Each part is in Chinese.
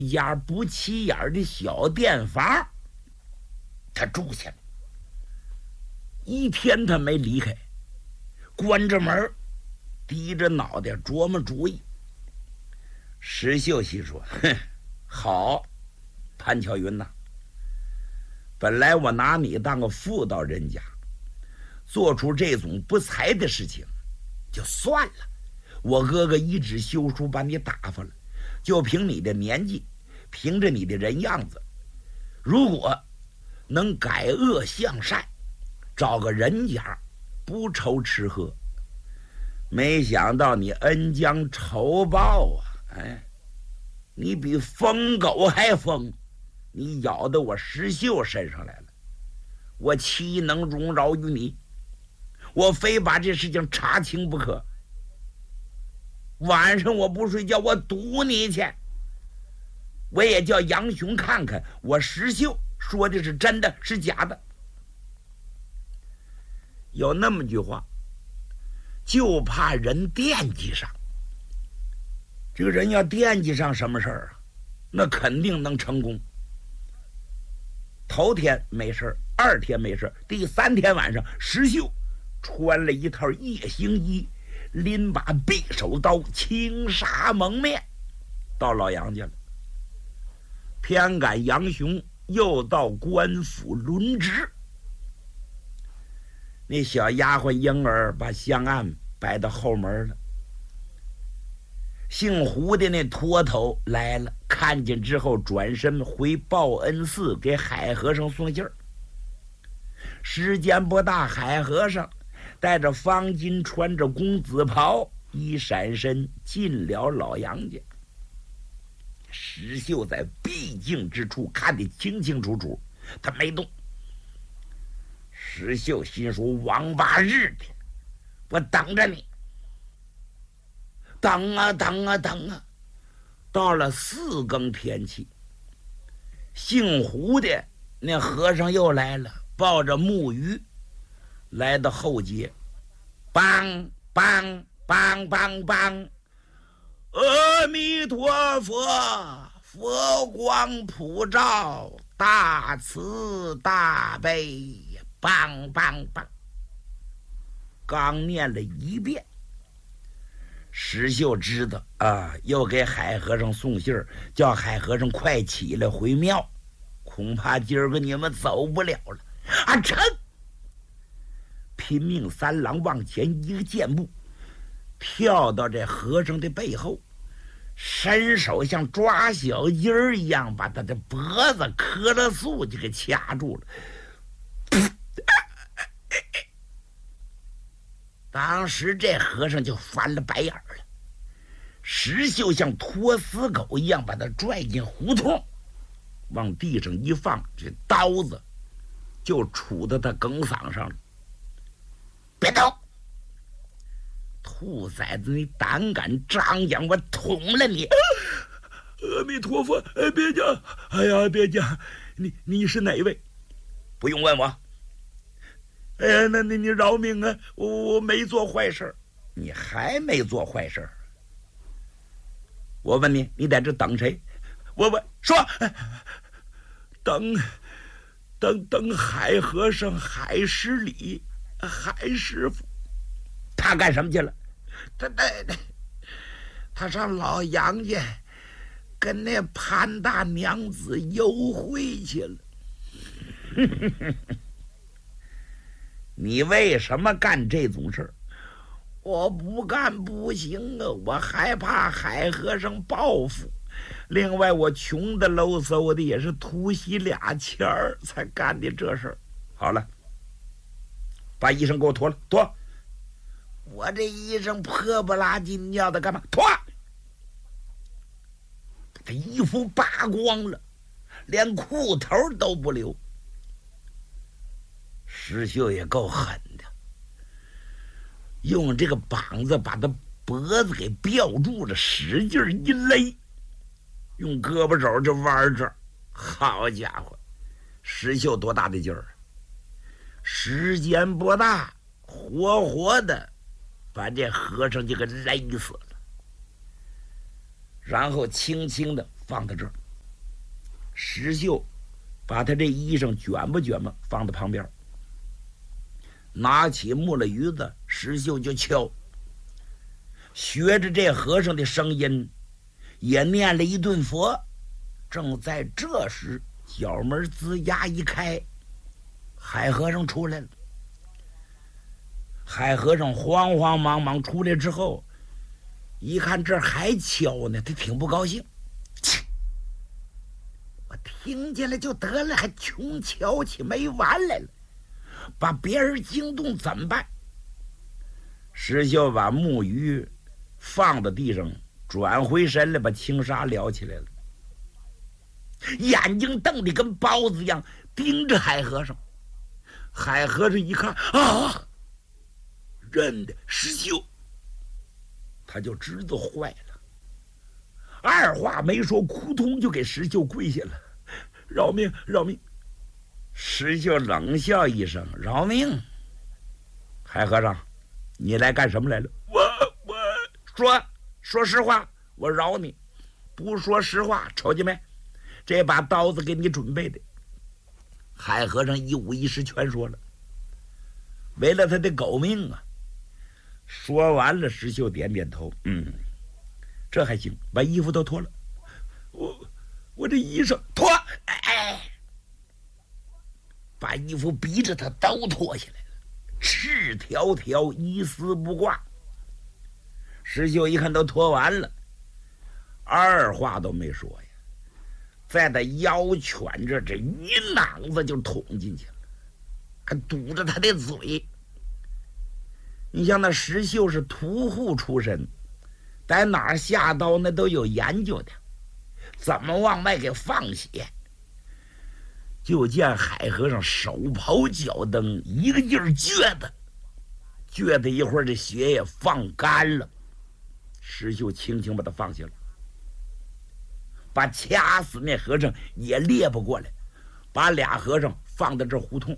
家不起眼的小店房，他住下了。一天他没离开，关着门，低着脑袋琢磨主意。石秀心说：“哼，好，潘巧云呐，本来我拿你当个妇道人家，做出这种不才的事情就算了。我哥哥一纸休书把你打发了，就凭你的年纪，凭着你的人样子，如果能改恶向善，找个人家不愁吃喝。没想到你恩将仇报啊！哎，你比疯狗还疯，你咬到我石秀身上来了，我岂能容饶于你？我非把这事情查清不可。晚上我不睡觉，我堵你去。我也叫杨雄看看我石秀说的是真的是假的。有那么句话，就怕人惦记上。这个人要惦记上什么事儿啊，那肯定能成功。头天没事，二天没事，第三天晚上，石秀穿了一套夜行衣，拎把匕首刀，轻纱蒙面，到老杨家了。偏赶杨雄又到官府轮值。那小丫鬟婴儿把香案摆到后门了。姓胡的那托头来了，看见之后转身回报恩寺给海和尚送信儿。时间不大，海和尚带着方巾，穿着公子袍，一闪身进了老杨家。石秀在必经之处看得清清楚楚，他没动。石秀心说：王八日的，我等着你。等啊等啊等啊，到了4更天气，姓胡的那和尚又来了，抱着木鱼来到后街，梆梆梆梆梆，阿弥陀佛，佛光普照，大慈大悲，梆梆梆。刚念了一遍，石秀知道啊，又给海和尚送信儿，叫海和尚快起来回庙，恐怕今儿个你们走不了了。啊，成！拼命三郎往前一个箭步，跳到这和尚的背后，伸手像抓小鸡儿一样，把他的脖子磕了素就给掐住了。当时这和尚就翻了白眼了。石秀像拖死狗一样把他拽进胡同，往地上一放，这刀子就杵到他梗嗓上了。别动！兔崽子，你胆敢张扬，我捅了你！阿弥陀佛，别讲！哎呀，别讲！你是哪位？不用问我。哎呀，那你饶命啊！我没做坏事。你还没做坏事？我问你，你在这等谁？我说，等海和尚海十里，海师傅。他干什么去了？他上老杨家跟那潘大娘子幽会去了。你为什么干这种事儿？我不干不行啊，我害怕海和尚报复。另外我穷的喽嗖的，也是突袭俩钱儿才干的这事儿。好了，把衣裳给我脱了，脱！我这衣裳破不拉几，你要的干嘛？脱！他衣服扒光了，连裤头都不留。石秀也够狠的，用这个膀子把他脖子给吊住了，使劲一勒，用胳膊肘就弯这儿。好家伙，石秀多大的劲儿！时间不大，活活的把这和尚就给勒死了，然后轻轻的放到这儿。 石秀把他这衣裳卷吧放在旁边，拿起木了鱼子，石秀就敲，学着这和尚的声音，也念了一顿佛。正在这时，角门吱呀一开，海和尚出来了。海和尚慌慌忙忙出来之后，一看这还敲呢，他挺不高兴。切，我听见了就得了，还穷敲起没完来了，把别人惊动怎么办？石秀把木鱼放到地上，转回身来，把青纱撩起来了，眼睛瞪得跟包子一样，盯着海和尚。海和尚一看啊，认得石秀，他就知道坏了，二话没说，扑通就给石秀跪下了，饶命饶命！石秀冷笑一声，饶命。海和尚，你来干什么来了？我说实话，我饶你。不说实话，瞅见没？这把刀子给你准备的。海和尚一五一十全说了，为了他的狗命啊。说完了，石秀点点头，这还行，把衣服都脱了。我这衣裳脱，把衣服逼着他都脱下来了，赤条条，一丝不挂。石秀一看都脱完了，二话都没说呀，在他腰圈着这鱼囊子就捅进去了，还堵着他的嘴。你像那石秀是屠户出身，在哪儿下刀那都有研究的，怎么往外给放血？就见海和尚手刨脚蹬，一个劲儿撅他一会儿，这血也放干了。石秀轻轻把他放下了，把掐死那和尚也猎不过来，把俩和尚放在这胡同，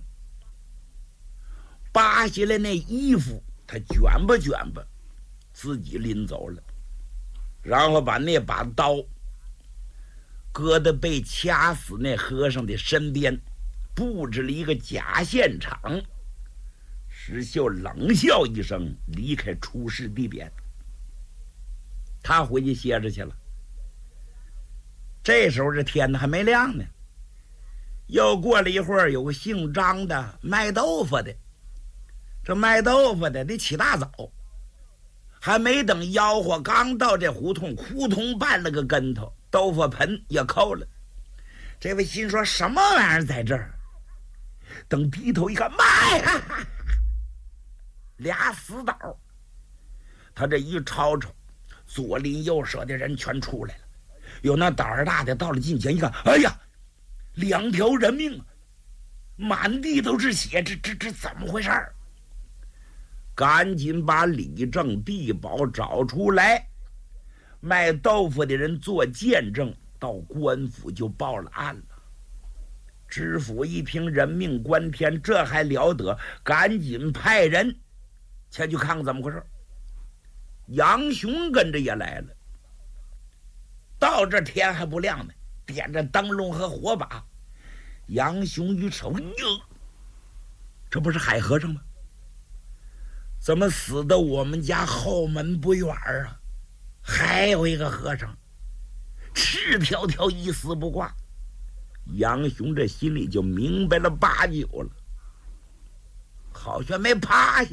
扒下来那衣服他卷吧自己拎走了，然后把那把刀搁在被掐死那和尚的身边，布置了一个假现场。石秀冷笑一声，离开出事地点，他回去歇着去了。这时候这天呢还没亮呢，又过了一会儿，有个姓张的卖豆腐的，这卖豆腐的得起大早，还没等吆喝，刚到这胡同，扑通绊了个跟头，豆腐盆也扣了。这位心说什么玩意儿在这儿？等低头一看，妈呀，俩死倒！他这一吵吵，左邻右舍的人全出来了，有那胆儿大的到了近前一看，哎呀，两条人命啊，满地都是血，这怎么回事？赶紧把李正、地保找出来，卖豆腐的人做见证，到官府就报了案了。知府一听人命关天，这还了得，赶紧派人前去看看怎么回事。杨雄跟着也来了，到这天还不亮呢，点着灯笼和火把。杨雄一瞅，哟，这不是海和尚吗？怎么死的我们家后门不远啊？还有一个和尚，赤条条，一丝不挂。杨雄这心里就明白了八九了，好像没趴下，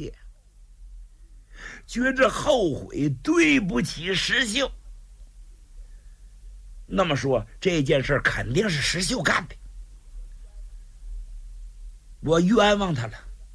觉着后悔，对不起石秀。那么说这件事肯定是石秀干的，我冤枉他了，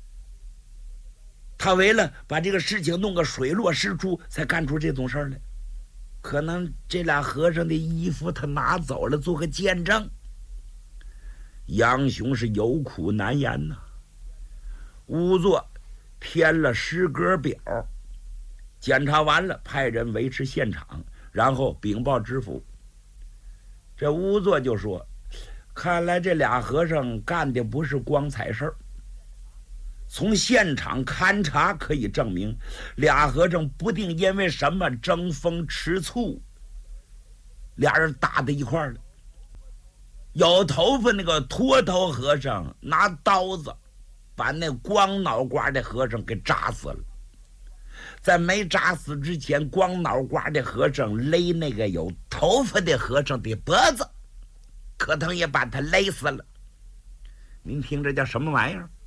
他为了把这个事情弄个水落石出，才干出这种事儿来。可能这俩和尚的衣服他拿走了，做个见证。杨雄是有苦难言呐，仵作填了诗歌表，检查完了，派人维持现场，然后禀报知府。这仵作就说，看来这俩和尚干的不是光彩事儿，从现场勘查可以证明，俩和尚不定因为什么争风吃醋，俩人打在一块儿了。 有头发那个秃头和尚拿刀子把那光脑瓜的和尚给扎死了。在没扎死之前，光脑瓜的和尚勒那个有头发的和尚的脖子，可腾也把他勒死了。您听这叫什么玩意儿？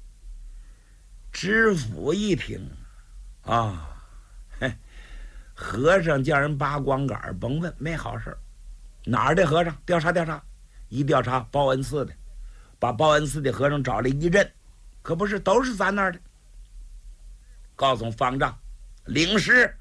知府一听啊，和尚叫人扒光杆，甭问，没好事。哪儿的和尚？调查调查。一调查，报恩寺的，把报恩寺的和尚找来一认，可不是，都是咱那儿的。告诉方丈，领事，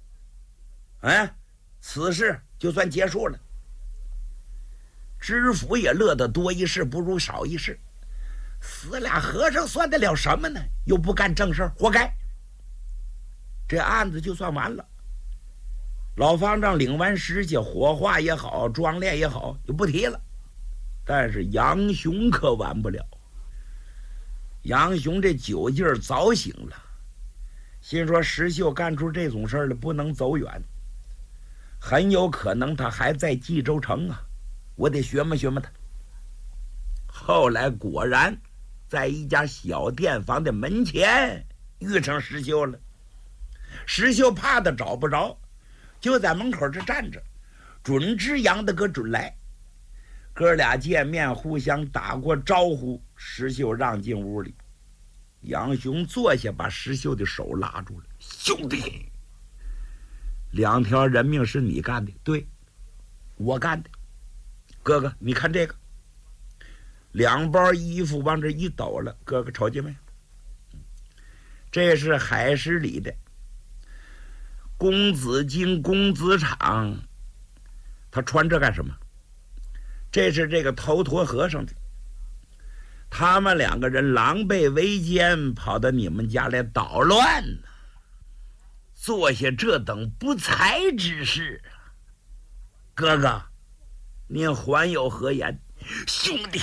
此事就算结束了。知府也乐得多一事不如少一事，死俩和尚算得了什么呢？又不干正事，活该。这案子就算完了。老方丈领完尸去，火化也好，装殓也好，就不提了。但是杨雄可完不了。杨雄这酒劲儿早醒了，心说石秀干出这种事儿了，不能走远，很有可能他还在冀州城啊，我得学摸学摸他。后来果然在一家小店房的门前遇上石秀了。石秀怕他找不着，就在门口这站着，准知杨大哥准来。哥俩见面，互相打过招呼，石秀让进屋里。杨雄坐下，把石秀的手拉住了。兄弟，2条人命是你干的？对，我干的。哥哥，你看这个，2包衣服往这一抖了，哥哥瞅见没？这是海十里的公子金公子场，他穿这干什么？这是这个头陀和尚的，他们2个人狼狈为奸，跑到你们家来捣乱呢，做下这等不才之事。哥哥，您还有何言？兄弟，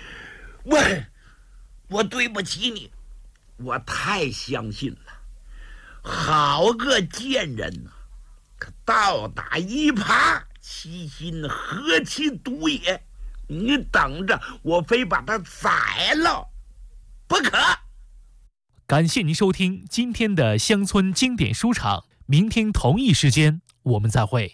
我对不起你，我太相信了。好个贱人呐！可倒打一耙，其心何其毒也！你等着，我非把他宰了不可！ 感谢您收听今天的乡村经典书场，明天同一时间我们再会。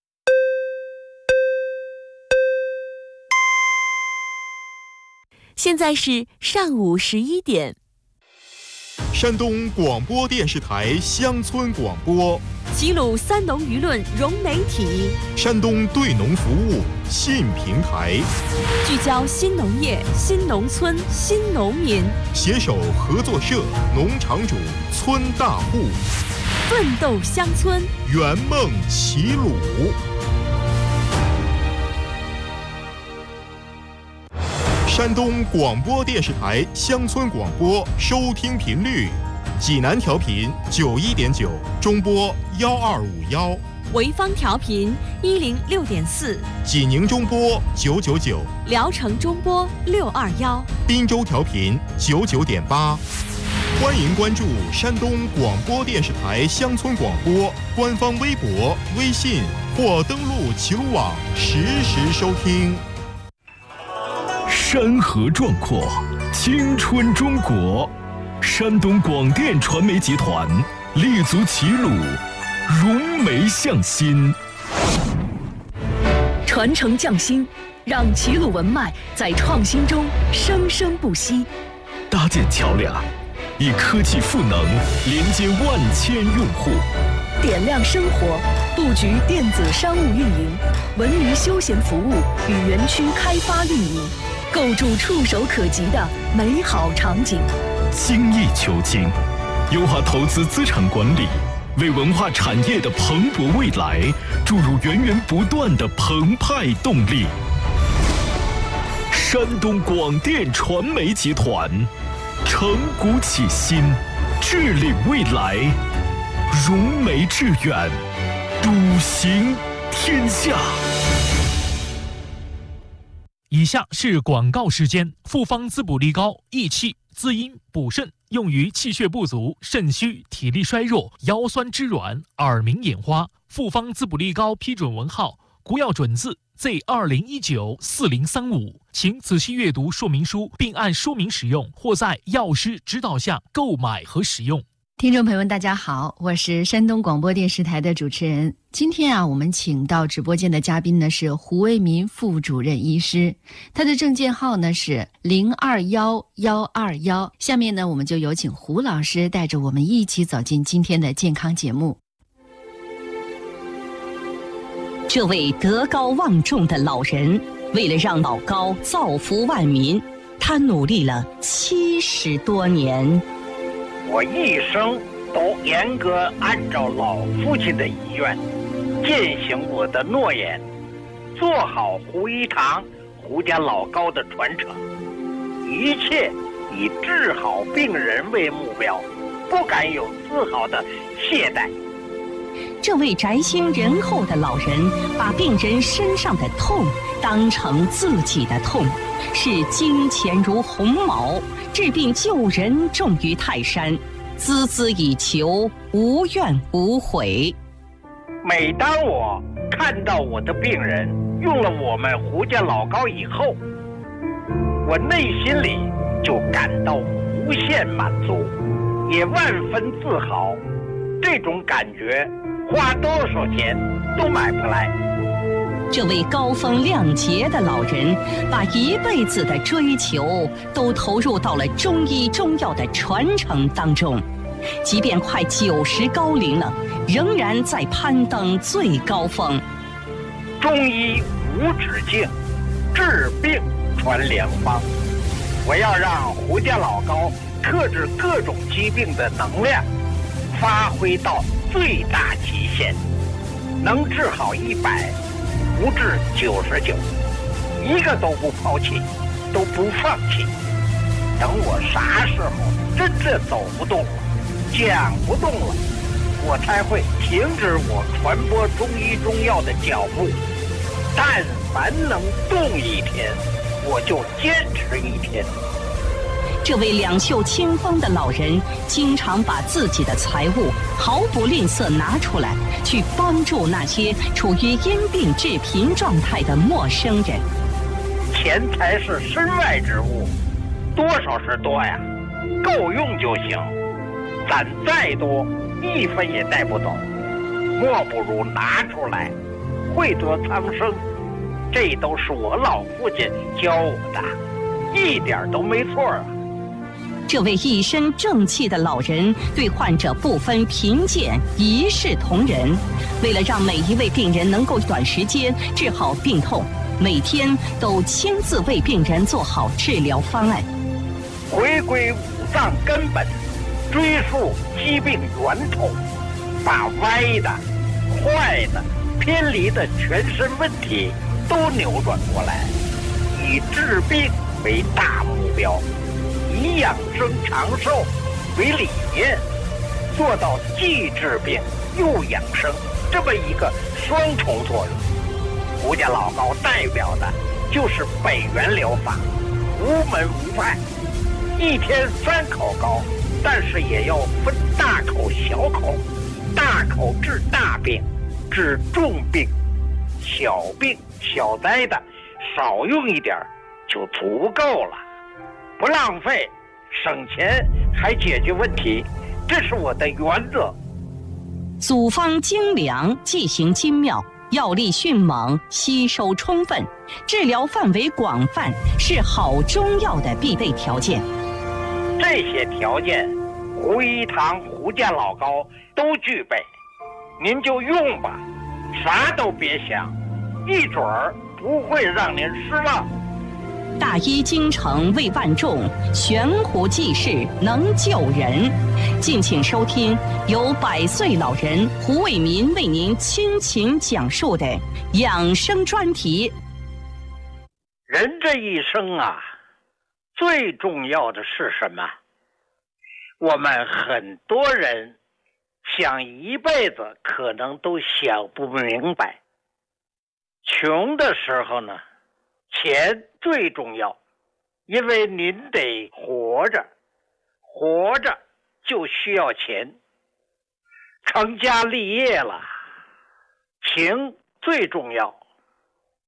现在是上午11点。 山东广播电视台乡村广播， 齐鲁三农舆论融媒体， 山东对农服务信平台， 聚焦新农业、新农村、新农民， 携手合作社、农场主、村大户， 奋斗乡村， 圆梦齐鲁。山东广播电视台乡村广播收听频率：济南调频91.9，中波1251； 潍坊调频106.4， 济宁中波999， 聊城中波621， 滨州调频99.8。欢迎关注山东广播电视台乡村广播官方微博、微信或登录齐鲁网实时收听。 山河壮阔，青春中国。山东广电传媒集团立足齐鲁，融媒向心， 传承匠心，让齐鲁文脉在创新中生生不息。 搭建桥梁，以科技赋能连接万千用户。 点亮生活，布局电子商务运营、文娱休闲服务与园区开发运营，构筑触手可及的美好场景。 精益求精，优化投资资产管理，为文化产业的蓬勃未来注入源源不断的澎湃动力。山东广电传媒集团，承古启新，治理未来，融媒致远，笃行天下。 以下是广告时间。复方滋补力膏益气滋阴补肾，用于气血不足、肾虚、体力衰弱、腰酸肢软、耳鸣眼花。复方滋补力膏批准文号国药准字 Z20194035，请仔细阅读说明书，并按说明使用，或在药师指导下购买和使用。 听众朋友们，大家好，我是山东广播电视台的主持人。今天我们请到直播间的嘉宾呢是胡为民副主任医师，他的证件号呢是021121。下面呢，我们就有请胡老师带着我们一起走进今天的健康节目。 这位德高望重的老人，为了让老高造福万民，他努力了70多年。 我一生都严格按照老父亲的遗愿，践行我的诺言，做好胡一堂、胡家老高的传承，一切以治好病人为目标，不敢有丝毫的懈怠。 这位宅心仁厚的老人，把病人身上的痛当成自己的痛，视金钱如鸿毛，治病救人重于泰山，孜孜以求，无怨无悔。 每当我看到我的病人用了我们胡家老高以后，我内心里就感到无限满足，也万分自豪。这种感觉花多少钱都买不来。 这位高风亮节的老人，把一辈子的追求都投入到了中医中药的传承当中，即便快90高龄了，仍然在攀登最高峰。 中医无止境，治病传良方。我要让胡家老高克制各种疾病的能量发挥到最大极限，能治好100，不治99，一个都不抛弃，都不放弃。等我啥时候真正走不动了，讲不动了，我才会停止我传播中医中药的脚步。但凡能动一天，我就坚持一天。 这位两袖清风的老人，经常把自己的财物毫不吝啬拿出来，去帮助那些处于因病致贫状态的陌生人。 钱财是身外之物，多少是多呀，够用就行。攒再多，1分也带不走，莫不如拿出来，惠泽苍生。这都是我老父亲教我的，一点都没错啊。 这位一身正气的老人，对患者不分贫贱，一视同仁。为了让每一位病人能够短时间治好病痛，每天都亲自为病人做好治疗方案。 回归五脏根本，追溯疾病源头，把歪的、坏的、偏离的全身问题都扭转过来，以治病为大目标，以养生长寿为理念，做到既治病又养生这么一个双重作用。胡家老高代表的就是北元疗法，无门无派，一天3口高，但是也要分大口小口，大口治大病，治重病，小病小灾的少用一点就足够了，不浪费，省钱还解决问题，这是我的原则。 组方精良，剂型精妙，药力迅猛，吸收充分，治疗范围广泛，是好中药的必备条件。 这些条件，胡一堂、胡家老高都具备，您就用吧，啥都别想，一准儿不会让您失望。 大医精诚为万众，悬壶济世能救人。敬请收听由100岁老人胡为民为您倾情讲述的养生专题。 人这一生啊，最重要的是什么？我们很多人想一辈子可能都想不明白。穷的时候呢，钱最重要，因为您得活着，活着就需要钱。成家立业了，情最重要，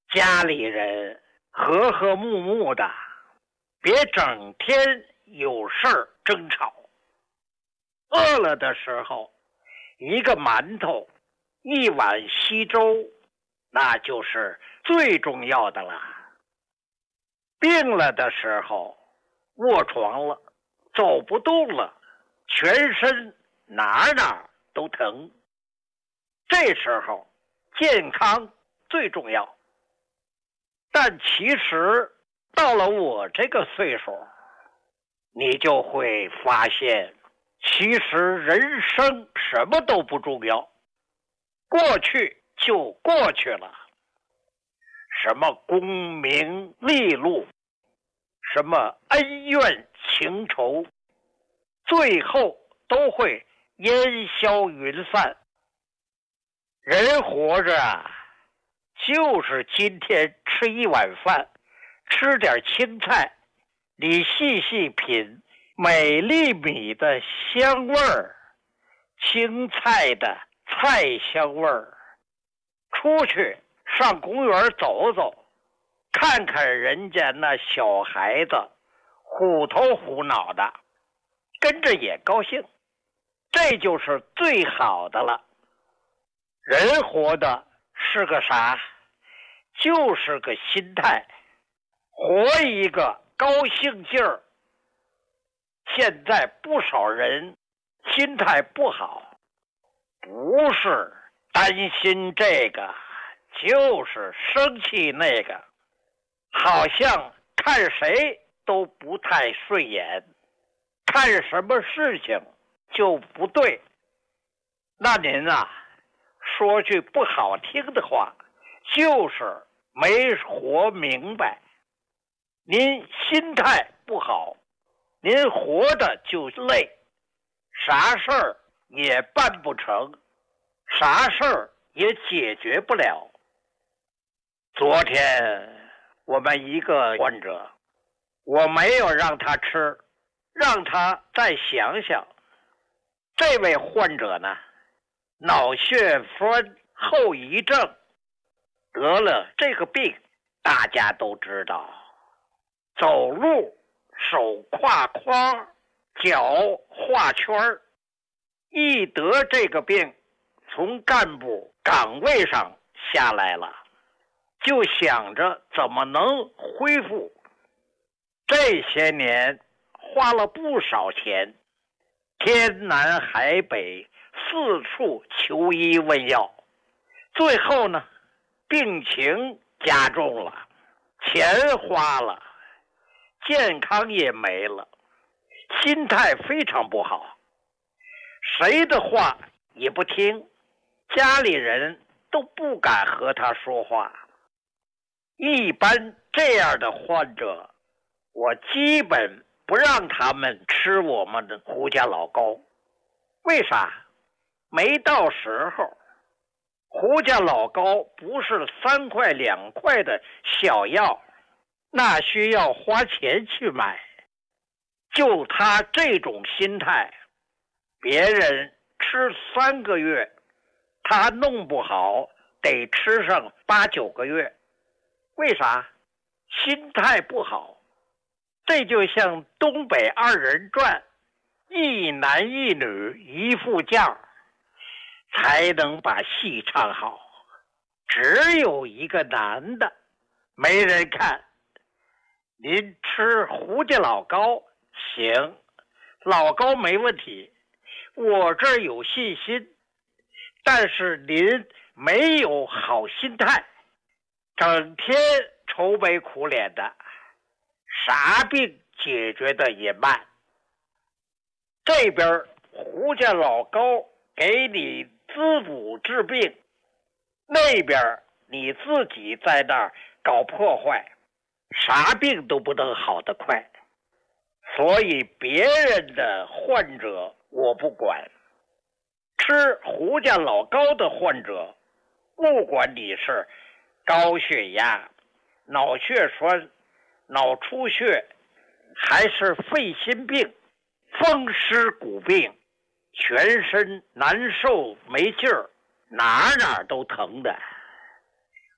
家里人和和睦睦的，别整天有事儿争吵。饿了的时候，一个馒头，一碗稀粥，那就是最重要的了。病了的时候，卧床了，走不动了，全身哪都疼。这时候健康最重要。但其实到了我这个岁数，你就会发现，其实人生什么都不重要，过去就过去了。什么功名利禄，什么恩怨情仇，最后都会烟消云散。人活着啊，就是今天吃一碗饭，吃点青菜，你细细品每粒米的香味儿，青菜的菜香味儿。出去上公园走走，看看人家那小孩子虎头虎脑的，跟着也高兴，这就是最好的了。人活的是个啥？就是个心态，活一个高兴劲儿。现在不少人心态不好，不是担心这个，就是生气那个，好像看谁都不太顺眼，看什么事情就不对。那您啊，说句不好听的话，就是没活明白。您心态不好，您活的就累，啥事儿也办不成，啥事儿也解决不了。昨天我们一个患者，我没有让他吃，让他再想想。这位患者呢，脑血栓后遗症，得了这个病，大家都知道，走路手挎框，脚画圈儿。一得这个病，从干部岗位上下来了，就想着怎么能恢复。这些年花了不少钱，天南海北，四处求医问药，最后呢，病情加重了，钱花了，健康也没了，心态非常不好，谁的话也不听，家里人都不敢和他说话。一般这样的患者，我基本不让他们吃我们的胡家老膏。为啥？没到时候。胡家老膏不是3块2块的小药，那需要花钱去买。就他这种心态，别人吃3个月，他弄不好得吃上8、9个月。为啥？心态不好。这就像东北2人转，一男一女一副将，才能把戏唱好。只有一个男的，没人看。您吃胡家老膏行，老膏没问题，我这儿有信心。但是您没有好心态，整天愁眉苦脸的，啥病解决的也慢。这边胡家老膏给你滋补治病，那边你自己在那儿搞破坏，啥病都不能好得快。所以别人的患者我不管，吃胡家老膏的患者，不管你是高血压、脑血栓、脑出血，还是肺心病、风湿骨病，全身难受没劲儿，哪都疼的。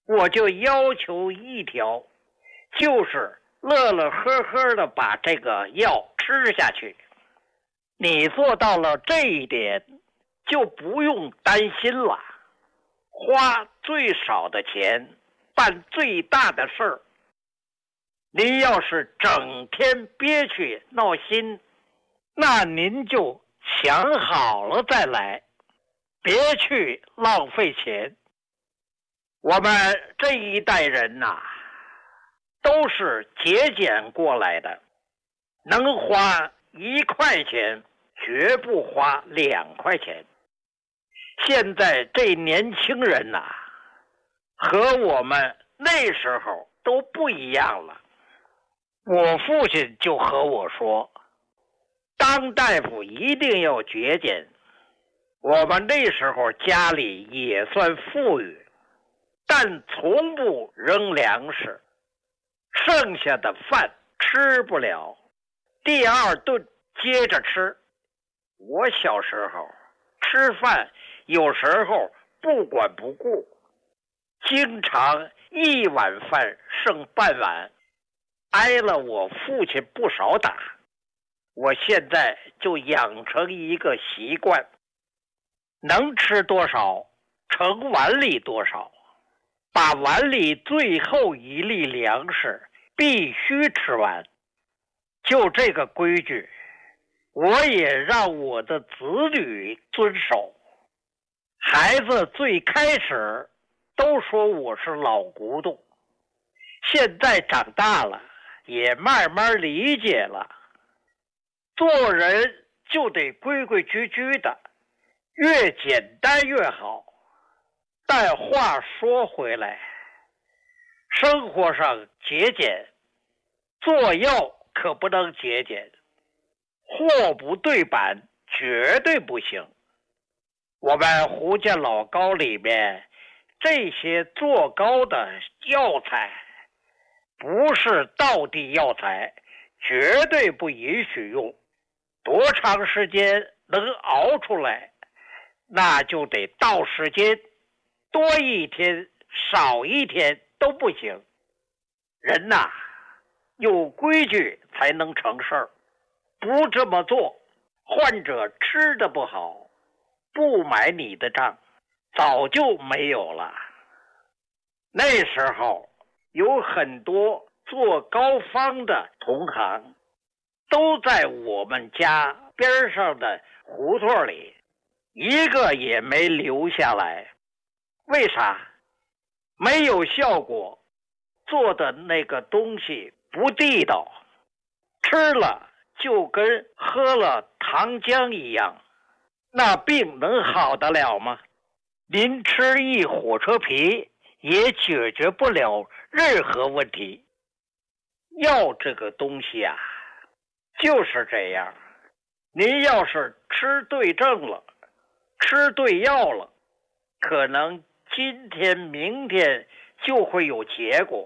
我就要求一条，就是乐乐呵呵的把这个药吃下去。你做到了这一点，就不用担心了。花最少的钱，办最大的事儿。您要是整天憋屈闹心，那您就想好了再来，别去浪费钱。我们这一代人呐，都是节俭过来的，能花1块钱，绝不花2块钱。现在这年轻人呐，和我们那时候都不一样了。我父亲就和我说，当大夫一定要节俭。我们那时候家里也算富裕，但从不扔粮食，剩下的饭吃不了，第2顿接着吃。我小时候吃饭有时候不管不顾，经常1碗饭剩半碗，挨了我父亲不少打。我现在就养成一个习惯，能吃多少盛碗里多少，把碗里最后一粒粮食必须吃完。就这个规矩，我也让我的子女遵守。孩子最开始都说我是老古董，现在长大了也慢慢理解了，做人就得规规矩矩的，越简单越好。但话说回来，生活上节俭，做药可不能节俭，货不对版绝对不行。我们胡家老糕里面这些做糕的药材不是道地药材，绝对不允许用。多长时间能熬出来，那就得到时间，多1天少1天都不行。人呐，有规矩才能成事儿，不这么做，患者吃的不好，不买你的账，早就没有了。那时候有很多做膏方的同行，都在我们家边上的胡同里，一个也没留下来。为啥？没有效果，做的那个东西不地道，吃了就跟喝了糖浆一样，那病能好得了吗？您吃一火车皮也解决不了任何问题。药这个东西啊，就是这样。您要是吃对症了，吃对药了，可能今天明天就会有结果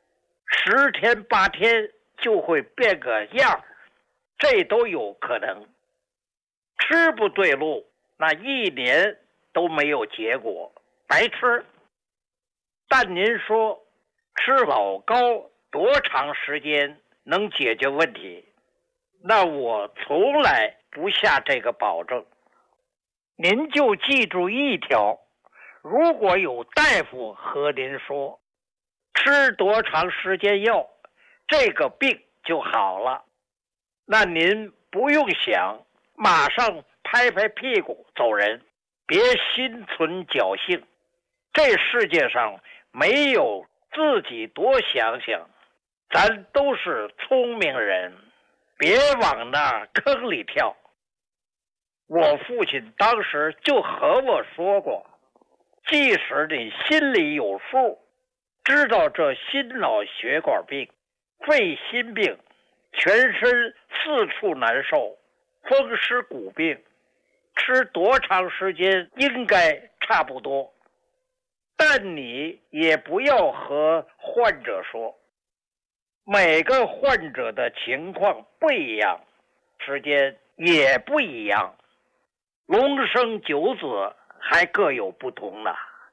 ，10天8天就会变个样，这都有可能。吃不对路，那1年都没有结果，白吃。但您说吃老糕多长时间能解决问题？那我从来不下这个保证。您就记住一条，如果有大夫和您说吃多长时间药，这个病就好了，那您不用想，马上拍拍屁股走人，别心存侥幸。这世界上没有自己多想想，咱都是聪明人，别往那坑里跳。我父亲当时就和我说过，即使你心里有数，知道这心脑血管病、肺心病、全身4处难受、风湿骨病，吃多长时间应该差不多。但你也不要和患者说，每个患者的情况不一样，时间也不一样，龙生九子还各有不同呢。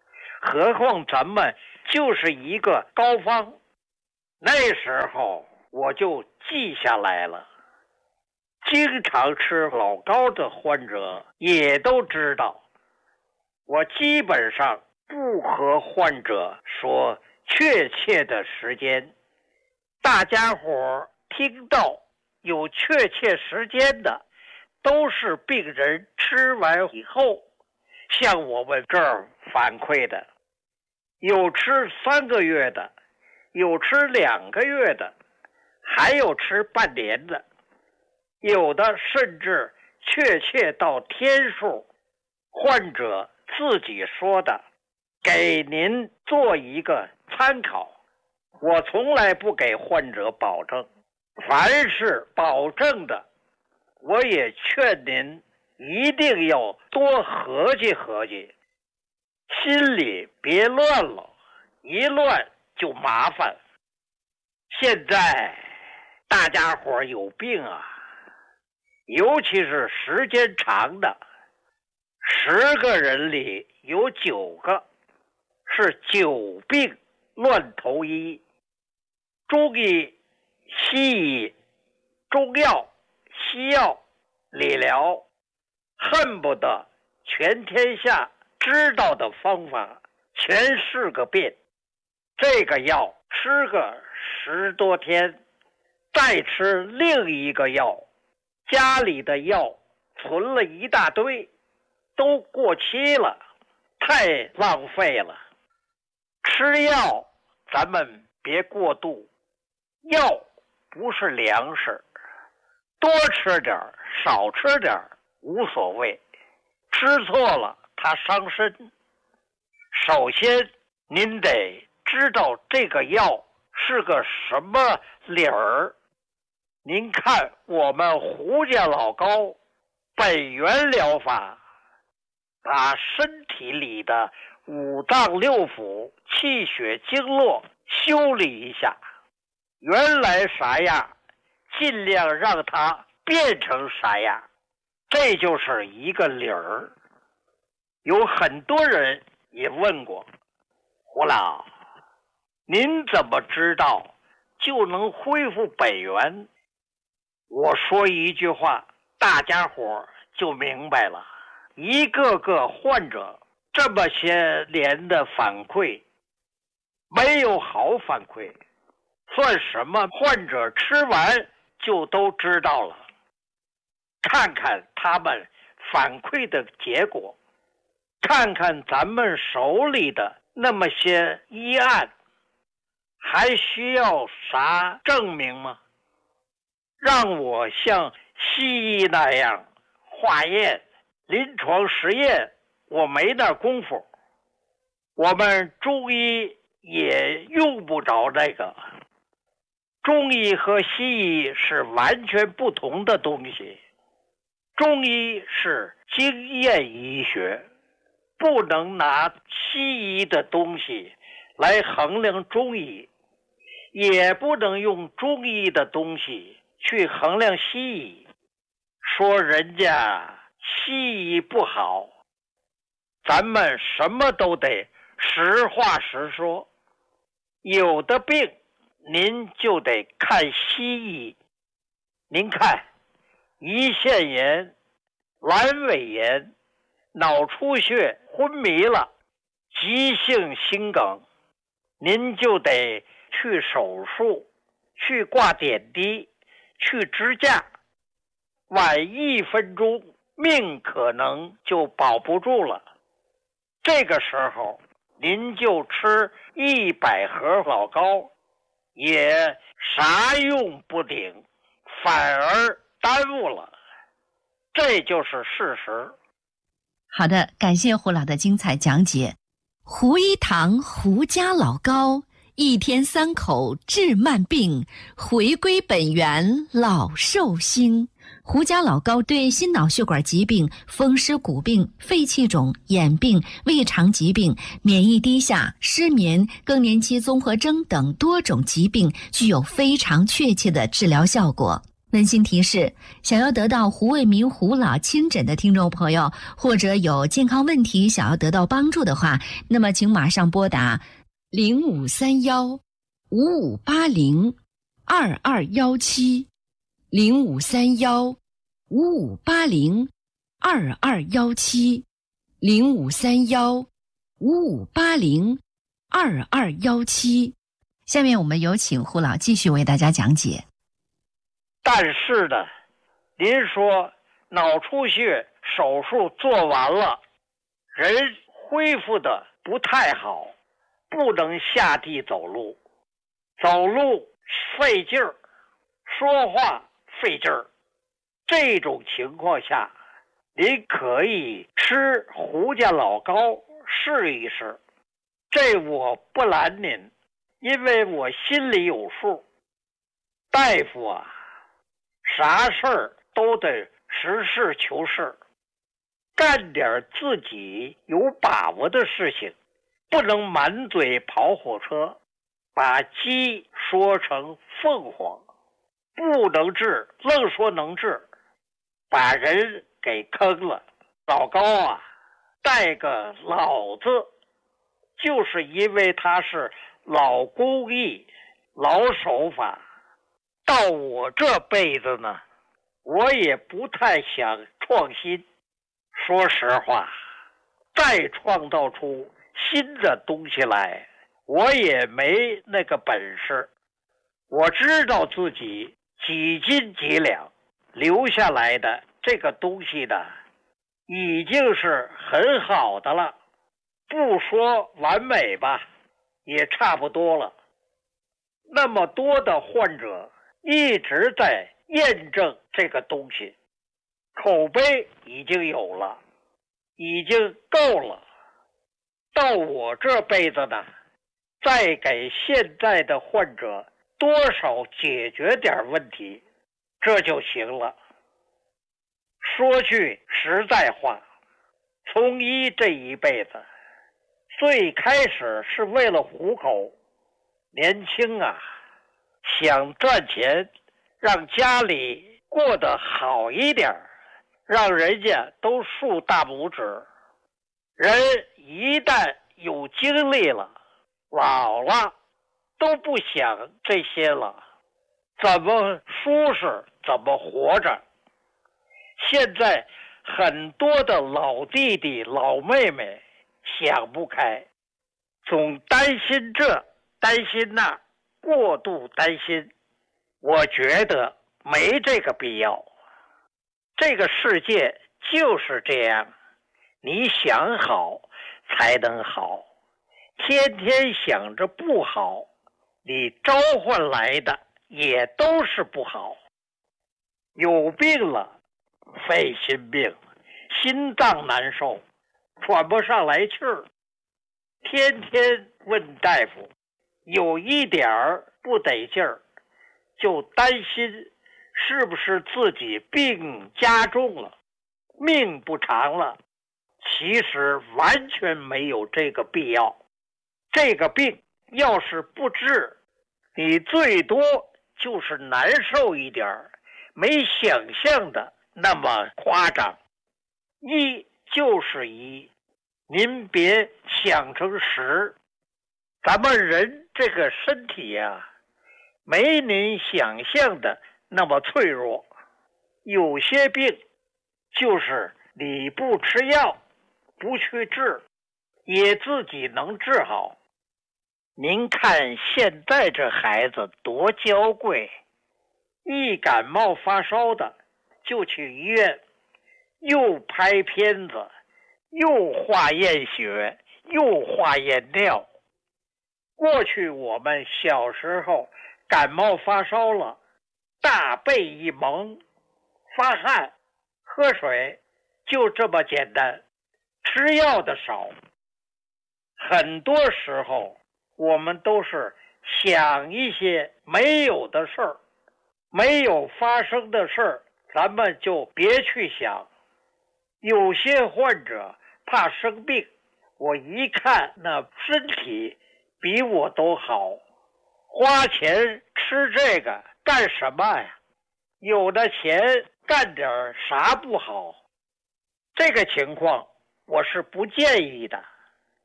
何况咱们就是一个膏方。那时候我就记下来了，经常吃老膏的患者也都知道，我基本上不和患者说确切的时间。大家伙听到有确切时间的，都是病人吃完以后向我们这儿反馈的，有吃3个月的，有吃2个月的，还有吃半年的，有的甚至确切到天数，患者自己说的，给您做一个参考。我从来不给患者保证，凡是保证的，我也劝您一定要多合计合计，心里别乱了，一乱就麻烦。现在大家伙有病啊，尤其是时间长的，10个人里有9个是久病乱投医。中医、西医、中药、西药、理疗，恨不得全天下知道的方法全是个遍。这个药吃个10多天，再吃另一个药，家里的药存了一大堆，都过期了，太浪费了。吃药咱们别过度，药不是粮食，多吃点少吃点无所谓，吃错了它伤身。首先您得知道这个药是个什么理儿。您看我们胡家老膏本源疗法，把身体里的5脏6腑、气血经络修理一下，原来啥样尽量让它变成啥样，这就是一个理儿。有很多人也问过，胡老，您怎么知道就能恢复本源？我说一句话，大家伙就明白了。一个个患者这么些年的反馈，没有好反馈，算什么患者吃完就都知道了。看看他们反馈的结果，看看咱们手里的那么些医案，还需要啥证明吗？让我像西医那样化验、临床实验，我没那功夫。我们中医也用不着这个。中医和西医是完全不同的东西。中医是经验医学，不能拿西医的东西来衡量中医，也不能用中医的东西去衡量西医，说人家西医不好。咱们什么都得实话实说，有的病您就得看西医。您看胰腺炎、阑尾炎、脑出血、昏迷了、急性心梗，您就得去手术，去挂点滴，去支架，晚1分钟命可能就保不住了。这个时候您就吃100盒老膏，也啥用不顶，反而耽误了，这就是事实。 好的，感谢胡老的精彩讲解。胡一堂胡家老膏，1天3口治慢病，回归本源老寿星。胡家老膏对心脑血管疾病、风湿骨病、肺气肿、眼病、胃肠疾病、免疫低下、失眠、更年期综合征等多种疾病具有非常确切的治疗效果。 温馨提示：想要得到胡卫民胡老亲诊的听众朋友，或者有健康问题想要得到帮助的话，那么请马上拨打0531-5580-2217 0531-5580-2217 0531-5580-2217。下面我们有请胡老继续为大家讲解。 但是呢，您说脑出血手术做完了，人恢复的不太好，不能下地走路，走路费劲儿，说话费劲儿。这种情况下，您可以吃胡家老膏试一试，这我不拦您，因为我心里有数。大夫啊，啥事儿都得实事求是，干点自己有把握的事情，不能满嘴跑火车，把鸡说成凤凰，不能治愣说能治，把人给坑了。老高啊，带个老字，就是因为他是老工艺、老手法。到我这辈子呢，我也不太想创新。说实话，再创造出新的东西来，我也没那个本事。我知道自己几斤几两，留下来的这个东西呢，已经是很好的了，不说完美吧，也差不多了。那么多的患者一直在验证这个东西，口碑已经有了，已经够了。到我这辈子呢，再给现在的患者多少解决点问题，这就行了。说句实在话，从医这一辈子，最开始是为了糊口，年轻啊，想赚钱，让家里过得好一点，让人家都竖大拇指。人一旦有精力了，老了，都不想这些了，怎么舒适怎么活着。现在很多的老弟弟老妹妹想不开，总担心这担心那，过度担心。我觉得没这个必要。这个世界就是这样，你想好才能好，天天想着不好，你召唤来的也都是不好。有病了，肺心病，心脏难受，喘不上来气儿，天天问大夫，有一点儿不得劲儿，就担心是不是自己病加重了，命不长了。其实完全没有这个必要。这个病要是不治，你最多就是难受一点，没想象的那么夸张。一就是一，您别想成10。咱们人这个身体呀，没您想象的那么脆弱。有些病就是你不吃药，不去治，也自己能治好。您看现在这孩子多娇贵，一感冒发烧的就去医院，又拍片子，又化验血，又化验尿。过去我们小时候感冒发烧了，大被一蒙，发汗，喝水，就这么简单，吃药的少。很多时候我们都是想一些没有的事儿，没有发生的事儿，咱们就别去想。有些患者怕生病，我一看那身体比我都好，花钱吃这个干什么呀？ 有的钱干点啥不好？这个情况我是不建议的。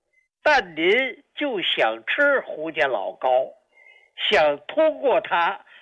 但您就想吃胡家老高，想通过它